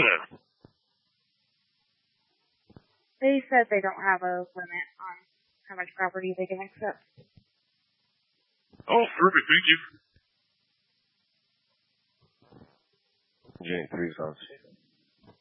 then. They said they don't have a limit on how much property they can accept. Oh, perfect. Thank you. J3's on scene.